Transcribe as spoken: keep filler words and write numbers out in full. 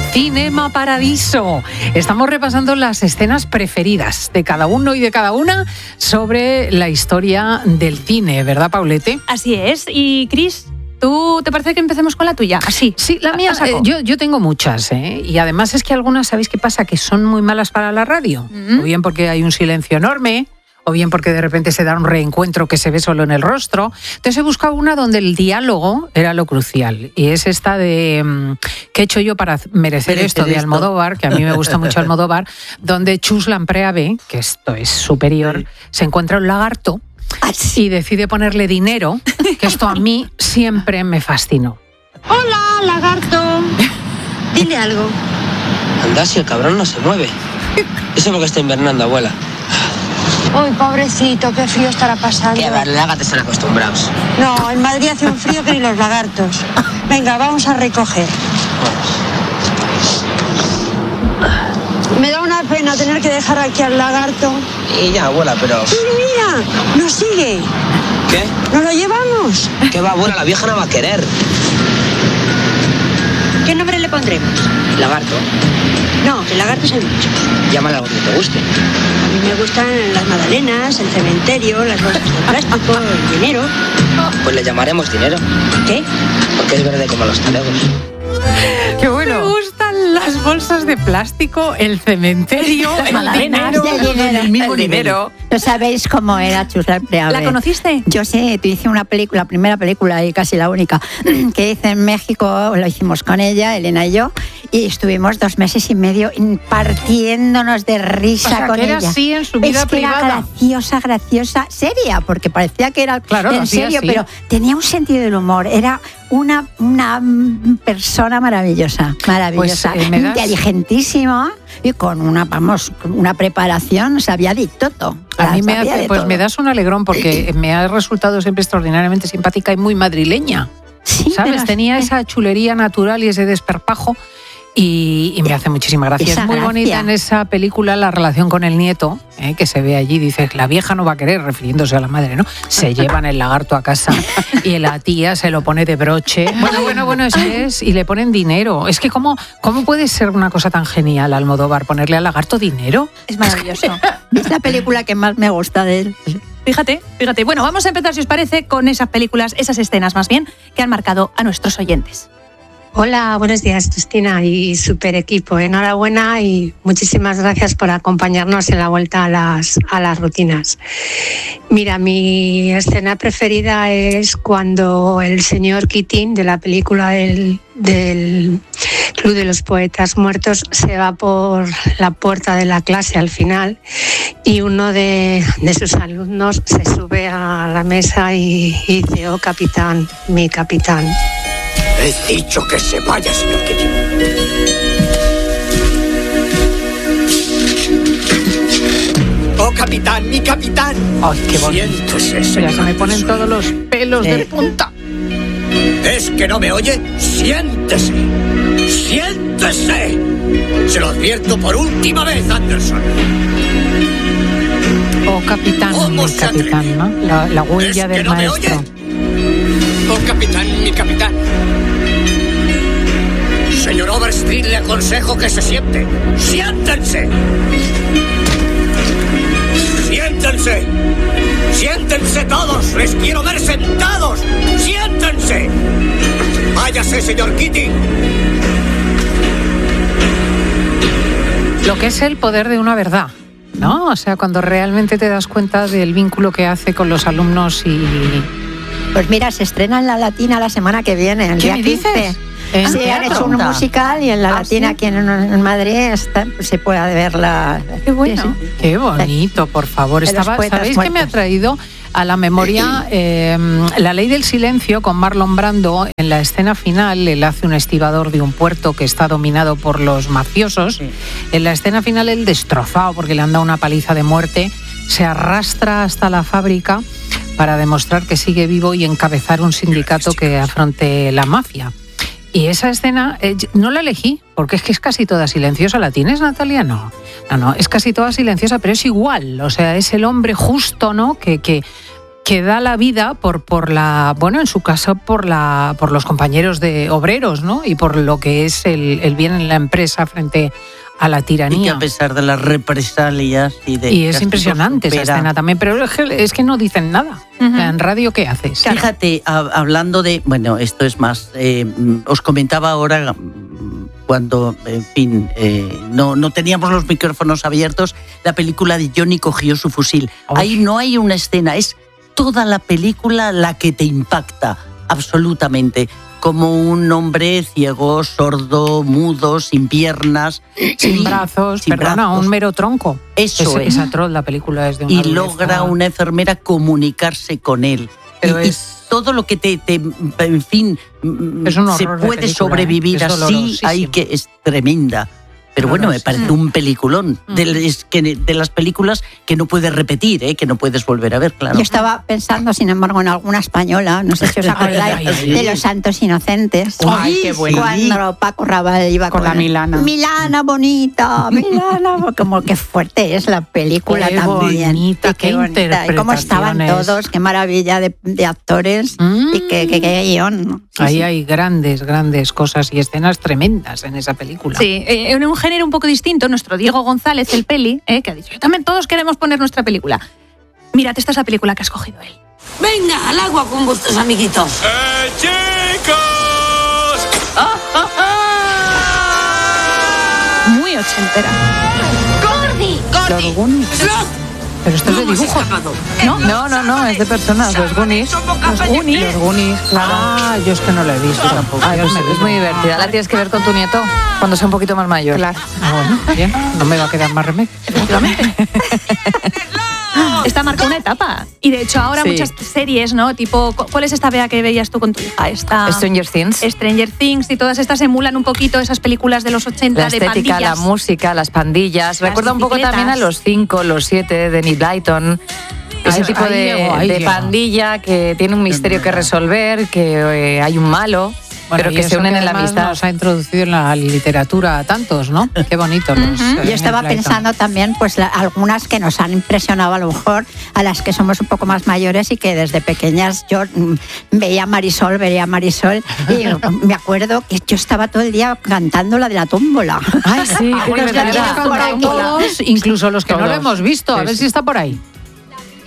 Cinema Paradiso. Estamos repasando las escenas preferidas de cada uno y de cada una sobre la historia del cine, ¿verdad, Paulete? Así es. Y, Cris, ¿tú te parece que empecemos con la tuya? Así. Sí, la mía, eh, yo, yo tengo muchas, ¿eh? Y además es que algunas, ¿sabéis qué pasa? Que son muy malas para la radio. Mm-hmm. O bien porque hay un silencio enorme, o bien porque de repente se da un reencuentro que se ve solo en el rostro. Entonces he buscado una donde el diálogo era lo crucial. Y es esta de um, ¿qué he hecho yo para merecer Merece esto? De esto. Almodóvar, que a mí me gusta mucho Almodóvar, donde Chus Lampreave, que esto es superior, sí. se encuentra un lagarto y decide ponerle dinero, que esto a mí siempre me fascinó. Hola, lagarto. Dile algo. Anda, si el cabrón no se mueve. Eso porque está invernando, abuela. Uy, pobrecito, qué frío estará pasando. Que a ver, los lagartos están acostumbrados. No, en Madrid hace un frío que ni los lagartos. Venga, vamos a recoger. Me da una pena tener que dejar aquí al lagarto. Y ya, abuela, pero... Mira, mira, nos sigue. ¿Qué? ¿Nos lo llevamos? ¿Qué va, abuela? La vieja no va a querer. ¿Qué nombre le pondremos? Lagarto. No, que el lagarto es el bicho. Llámale algo que te guste. A mí me gustan las magdalenas, el cementerio, las bolsas de plástico, el dinero. Pues le llamaremos dinero. ¿Qué? Porque es verde como los talegos. ¡Qué bueno! Me gustan las bolsas de plástico, el cementerio, las el magdalenas, dinero, el dinero, el mismo el dinero. No sabéis cómo era Chus Lampreave. ¿La conociste? Yo sí, hice una película, la primera película y casi la única, que hice en México, lo hicimos con ella, Elena y yo, y estuvimos dos meses y medio partiéndonos de risa o sea, con que era ella. Así en su vida es que privada. Era graciosa, graciosa, seria, porque parecía que era claro, en serio, pero tenía un sentido del humor. Era una, una persona maravillosa, maravillosa, pues, eh, das... inteligentísima y con una, vamos, una preparación, sabía de todo. A mí me hace, pues todo. Me das un alegrón porque me ha resultado siempre extraordinariamente simpática y muy madrileña. Sí, ¿sabes? Tenía sí. esa chulería natural y ese desparpajo. Y, y me hace muchísima gracia. Esa es muy gracia. bonita en esa película la relación con el nieto, eh, que se ve allí. Dice, la vieja no va a querer, refiriéndose a la madre, ¿no? Se llevan el lagarto a casa y la tía se lo pone de broche. Bueno, bueno, bueno, es que es. Y le ponen dinero. Es que ¿cómo, cómo puede ser una cosa tan genial, Almodóvar, ponerle al lagarto dinero? Es maravilloso. Es la película que más me gusta de él. Fíjate, fíjate. Bueno, vamos a empezar, si os parece, con esas películas, esas escenas más bien, que han marcado a nuestros oyentes. Hola, buenos días, Cristina y super equipo. Enhorabuena y muchísimas gracias por acompañarnos en la vuelta a las, a las rutinas. Mira, mi escena preferida es cuando el señor Keating, de la película del, del Club de los Poetas Muertos, se va por la puerta de la clase al final y uno de, de sus alumnos se sube a la mesa y, y dice, oh capitán, mi capitán. He dicho que se vaya, señor Keating. ¡Oh, capitán, mi capitán! ¡Ay, qué bonito! Siéntese, señor. Ya se me ponen todos los pelos sí. de punta. ¿Es que no me oye? ¡Siéntese! ¡Siéntese! Se lo advierto por última vez, Anderson. Oh, capitán, mi capitán, ¿no? La, la huella ¿Es del que no maestro. Me oye? Oh, capitán, mi capitán. Señor Overstreet, le aconsejo que se siente. ¡Siéntense! ¡Siéntense! ¡Siéntense todos! ¡Les quiero ver sentados! ¡Siéntense! ¡Váyase, señor Keating! Lo que es el poder de una verdad, ¿no? O sea, cuando realmente te das cuenta del vínculo que hace con los alumnos y... Pues mira, se estrena en la Latina la semana que viene, el ¿Qué día me quince. dices? Sí, han hecho un musical y en la ¿Ah, Latina sí? aquí en, en Madrid está, se puede verla. Qué bueno. Sí, sí. Qué bonito, por favor. Estaba, ¿sabéis muertos. que me ha traído a la memoria eh, La Ley del Silencio con Marlon Brando? En la escena final, él hace un estibador de un puerto que está dominado por los mafiosos. Sí. En la escena final, él destrozado porque le han dado una paliza de muerte, se arrastra hasta la fábrica para demostrar que sigue vivo y encabezar un sindicato que afronte la mafia. Y esa escena eh, no la elegí, porque es que es casi toda silenciosa. ¿La tienes, Natalia? No, no, no, es casi toda silenciosa, pero es igual. O sea, es el hombre justo, ¿no? Que, que, que da la vida por, por la, bueno, en su caso, por la, por los compañeros de obreros, ¿no? Y por lo que es el, el bien en la empresa frente a la tiranía. Y que a pesar de las represalias y de... Y es impresionante esa escena también, pero es que, es que no dicen nada. Uh-huh. En radio, ¿qué haces? Fíjate, a, hablando de... Bueno, esto es más... Eh, os comentaba ahora... cuando, en fin, eh, no, no teníamos los micrófonos abiertos, la película de Johnny cogió su fusil. Oh. Ahí no hay una escena, es toda la película la que te impacta, absolutamente. Como un hombre ciego, sordo, mudo, sin piernas, sin y, brazos, sin perdona, brazos. Un mero tronco. Eso es. Es atroz, la película es de una Y logra una enfermera comunicarse con él. Pero y, es... y todo lo que te, te en fin, es un se puede película, sobrevivir ¿eh? así, hay que es tremenda. Pero bueno, me parece un peliculón de, de las películas que no puedes repetir, ¿eh? Que no puedes volver a ver, claro. Yo estaba pensando, sin embargo, en alguna española, no sé si os acordáis, de Los Santos Inocentes. ¡Ay, qué bueno! Cuando Paco Rabanne iba con, con la Milana. Milana bonita, Milana, como qué fuerte es la película qué también. Bonita, qué, qué bonita, y cómo estaban todos, qué maravilla de, de actores mm. y qué, qué, qué guión, ¿no? Sí, Ahí sí. hay grandes, grandes cosas y escenas tremendas en esa película. Sí, eh, en un género un poco distinto, nuestro Diego González, el peli, eh, que ha dicho, yo también todos queremos poner nuestra película. Mírate, esta es la película que ha escogido él. Venga, al agua con vuestros amiguitos. ¡Eh, chicos! ¡Ah, ah, ah! Muy ochentera. ¡Gordi! ¡Gordi! Pero esto es de dibujo. ¿No? no, no, no, es de personas, los Goonies. Los Goonies. Los Goonies, claro. Ah, yo es que no la he visto tampoco. Ay, pues es muy divertida. La tienes que ver con tu nieto cuando sea un poquito más mayor. Claro. Ah, bueno, bien. No me va a quedar más remedio. Efectivamente. Esta marca una etapa. Y de hecho ahora sí. muchas series, ¿no? Tipo, ¿cuál es esta Bea que veías tú con tu hija? Esta Stranger Things. Stranger Things y todas estas emulan un poquito esas películas de los ochenta, la de estética, pandillas. La música, las pandillas. Las Recuerda un poco también a los cinco, los siete de Nick Blyton. Ese tipo ahí de, llego, ahí de llego. pandilla que tiene un misterio que resolver, que eh, hay un malo. Bueno, pero que se unen que en la amistad. Nos ha introducido en la literatura a tantos, ¿no? Qué bonito. Los, uh-huh. Yo estaba pensando también, pues la, algunas que nos han impresionado a lo mejor, a las que somos un poco más mayores y que desde pequeñas yo mm, veía Marisol, veía Marisol y me acuerdo que yo estaba todo el día cantando la de la tómbola. Ay, sí, pues todos, incluso los que Todos. no lo hemos visto. A ver si está por ahí.